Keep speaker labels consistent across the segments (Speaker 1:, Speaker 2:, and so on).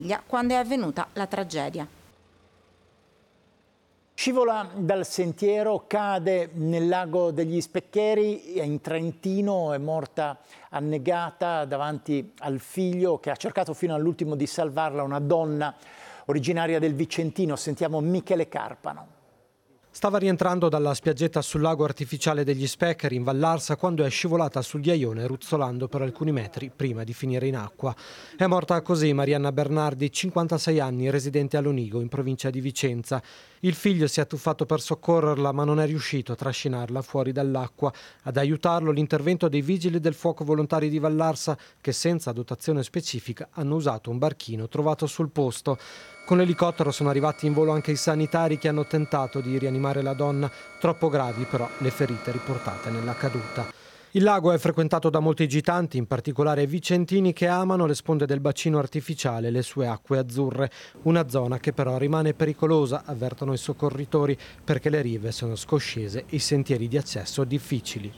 Speaker 1: quando è avvenuta la tragedia.
Speaker 2: Scivola dal sentiero, cade nel lago degli Specchieri, in Trentino, è morta annegata davanti al figlio che ha cercato fino all'ultimo di salvarla, una donna originaria del Vicentino. Sentiamo Michele Carpano.
Speaker 3: Stava rientrando dalla spiaggetta sul lago artificiale degli Specchieri in Vallarsa quando è scivolata sul ghiaione ruzzolando per alcuni metri prima di finire in acqua. È morta così Marianna Bernardi, 56 anni, residente a Lonigo, in provincia di Vicenza. Il figlio si è tuffato per soccorrerla ma non è riuscito a trascinarla fuori dall'acqua. Ad aiutarlo l'intervento dei vigili del fuoco volontari di Vallarsa che senza dotazione specifica hanno usato un barchino trovato sul posto. Con l'elicottero sono arrivati in volo anche i sanitari che hanno tentato di rianimare la donna, troppo gravi però le ferite riportate nella caduta. Il lago è frequentato da molti gitanti, in particolare vicentini che amano le sponde del bacino artificiale e le sue acque azzurre, una zona che però rimane pericolosa, avvertono i soccorritori, perché le rive sono scoscese e i sentieri di accesso difficili.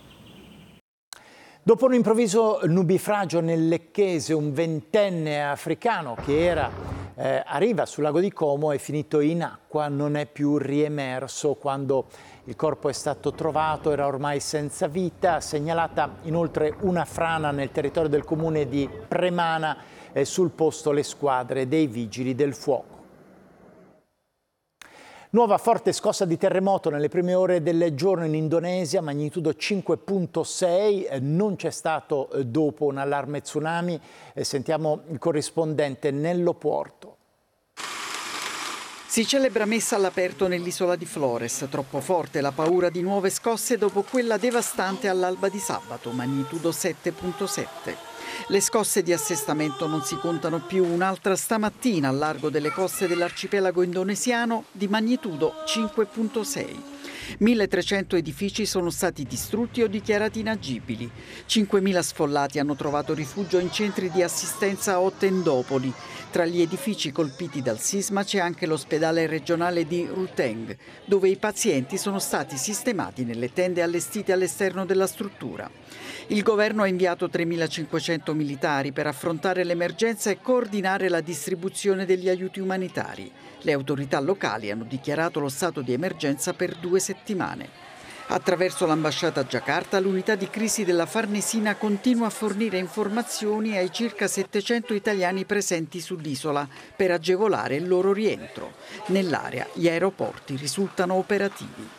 Speaker 2: Dopo un improvviso nubifragio nel Lecchese, un ventenne africano che era a riva sul lago di Como è finito in acqua, non è più riemerso. Quando il corpo è stato trovato era ormai senza vita. Segnalata inoltre una frana nel territorio del comune di Premana, sul posto le squadre dei vigili del fuoco. Nuova forte scossa di terremoto nelle prime ore del giorno in Indonesia, magnitudo 5,6, non c'è stato dopo un allarme tsunami. Sentiamo il corrispondente Nello Porto.
Speaker 4: Si celebra messa all'aperto nell'isola di Flores, troppo forte la paura di nuove scosse dopo quella devastante all'alba di sabato, magnitudo 7,7. Le scosse di assestamento non si contano più, un'altra stamattina al largo delle coste dell'arcipelago indonesiano di magnitudo 5,6. 1.300 edifici sono stati distrutti o dichiarati inagibili. 5.000 sfollati hanno trovato rifugio in centri di assistenza o tendopoli. Tra gli edifici colpiti dal sisma c'è anche l'ospedale regionale di Ruteng, dove i pazienti sono stati sistemati nelle tende allestite all'esterno della struttura. Il governo ha inviato 3.500 militari per affrontare l'emergenza e coordinare la distribuzione degli aiuti umanitari. Le autorità locali hanno dichiarato lo stato di emergenza per 2 settimane. Attraverso l'ambasciata a Giacarta, l'unità di crisi della Farnesina continua a fornire informazioni ai circa 700 italiani presenti sull'isola per agevolare il loro rientro. Nell'area gli aeroporti risultano operativi.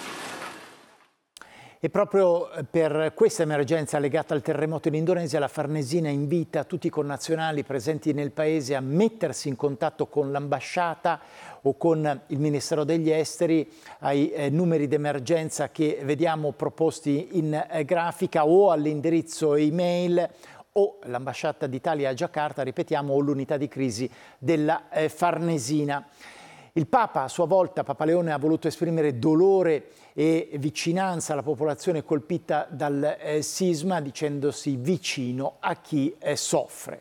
Speaker 2: E proprio per questa emergenza legata al terremoto in Indonesia, la Farnesina invita tutti i connazionali presenti nel paese a mettersi in contatto con l'ambasciata o con il Ministero degli Esteri ai numeri d'emergenza che vediamo proposti in grafica o all'indirizzo email o l'ambasciata d'Italia a Giacarta, ripetiamo, o l'unità di crisi della Farnesina. Il Papa, a sua volta, Papa Leone, ha voluto esprimere dolore e vicinanza alla popolazione colpita dal sisma, dicendosi vicino a chi soffre.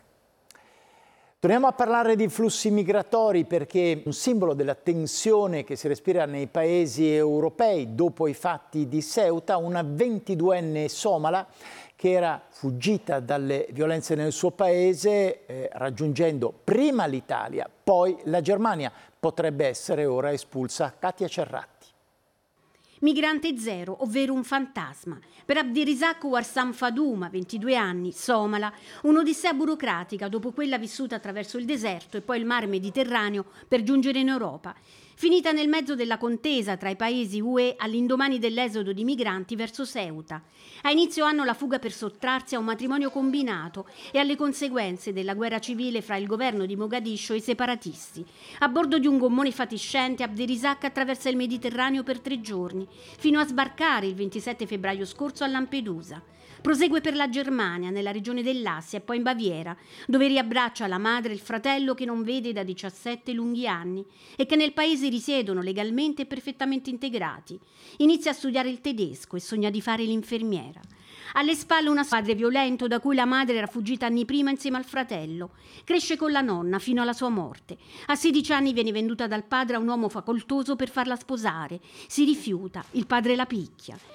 Speaker 2: Torniamo a parlare di flussi migratori perché un simbolo della tensione che si respira nei paesi europei dopo i fatti di Ceuta, una 22enne somala che era fuggita dalle violenze nel suo paese, raggiungendo prima l'Italia, poi la Germania, potrebbe essere ora espulsa. Katia Cerratti.
Speaker 5: Migrante zero, ovvero un fantasma. Per Abdirizak Warsam Fadouma, 22 anni, somala, un'odissea burocratica dopo quella vissuta attraverso il deserto e poi il mare Mediterraneo per giungere in Europa. Finita nel mezzo della contesa tra i paesi UE all'indomani dell'esodo di migranti verso Ceuta. A inizio anno la fuga per sottrarsi a un matrimonio combinato e alle conseguenze della guerra civile fra il governo di Mogadiscio e i separatisti. A bordo di un gommone fatiscente, Abdirizak attraversa il Mediterraneo per 3 giorni, fino a sbarcare il 27 febbraio scorso a Lampedusa. Prosegue per la Germania, nella regione dell'Assia e poi in Baviera, dove riabbraccia la madre e il fratello che non vede da 17 lunghi anni e che nel paese risiedono legalmente e perfettamente integrati. Inizia a studiare il tedesco e sogna di fare l'infermiera. Alle spalle un padre violento da cui la madre era fuggita anni prima insieme al fratello. Cresce con la nonna fino alla sua morte. A 16 anni viene venduta dal padre a un uomo facoltoso per farla sposare. Si rifiuta, il padre la picchia.